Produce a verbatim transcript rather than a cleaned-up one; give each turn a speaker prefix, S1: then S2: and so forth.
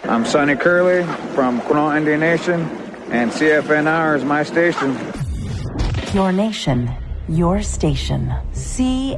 S1: I'm Sonny Curley from Quinault Indian Nation, and C F N R is my station.
S2: Your nation, your station. C